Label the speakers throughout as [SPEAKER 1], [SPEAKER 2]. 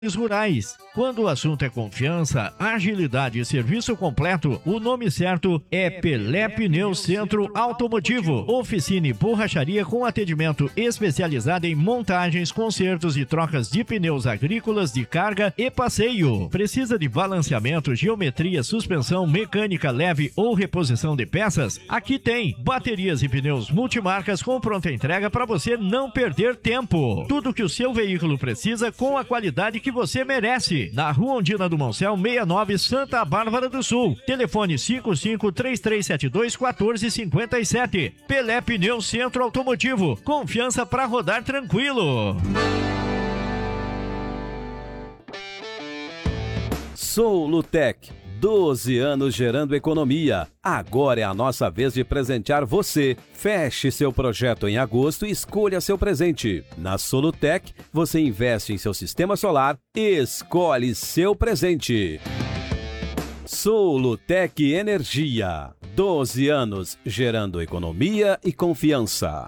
[SPEAKER 1] rurais. Quando o assunto é confiança, agilidade e serviço completo, o nome certo é Pelé Pneus Centro Automotivo. Oficina e borracharia com atendimento especializado em montagens, consertos e trocas de pneus agrícolas de carga e passeio. Precisa de balanceamento, geometria, suspensão, mecânica leve ou reposição de peças? Aqui tem baterias e pneus multimarcas com pronta entrega para você não perder tempo. Tudo que o seu veículo precisa com a qualidade que você merece. Na Rua Ondina do Moncel, 69, Santa Bárbara do Sul. Telefone 55-3372-1457. Pelé Pneus Centro Automotivo. Confiança para rodar tranquilo.
[SPEAKER 2] Solutec, 12 anos gerando economia. Agora é a nossa vez de presentear você. Feche seu projeto em agosto e escolha seu presente. Na Solutec, você investe em seu sistema solar e escolhe seu presente. Solutec Energia, 12 anos gerando economia e confiança.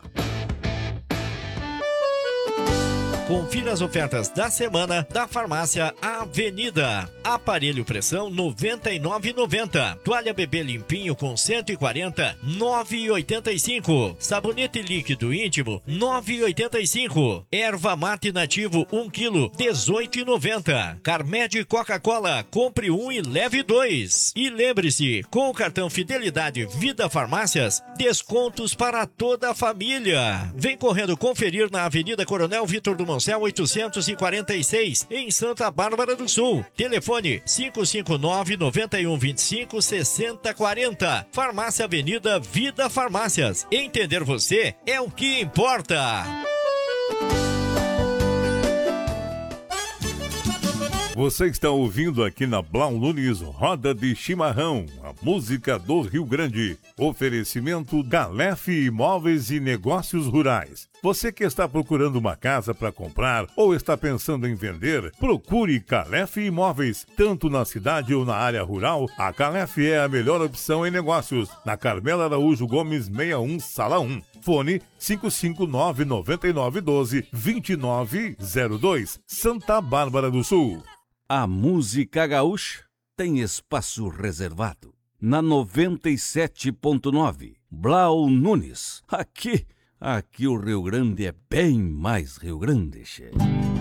[SPEAKER 1] Confira as ofertas da semana da Farmácia Avenida. Aparelho pressão R$ 99,90. Toalha bebê limpinho com 140, R$ 9,85. Sabonete líquido íntimo, R$ 9,85. Erva mate nativo 1 kg, R$ 18,90. Carmed Coca-Cola, compre um e leve dois. E lembre-se, com o cartão Fidelidade Vida Farmácias, descontos para toda a família. Vem correndo conferir na Avenida Coronel Vitor do Moncel 846, em Santa Bárbara do Sul. Telefone 559-9125-6040. Farmácia Avenida Vida Farmácias. Entender você é o que importa.
[SPEAKER 3] Você está ouvindo aqui na Blau Nunes Roda de Chimarrão, a música do Rio Grande. Oferecimento Calef Imóveis e Negócios Rurais. Você que está procurando uma casa para comprar ou está pensando em vender, procure Calef Imóveis. Tanto na cidade ou na área rural, a Calef é a melhor opção em negócios. Na Carmela Araújo Gomes 61, Sala 1. Fone 559-9912-2902, Santa Bárbara do Sul.
[SPEAKER 2] A música gaúcha tem espaço reservado na 97.9. Blau Nunes. Aqui o Rio Grande é bem mais Rio Grande, che.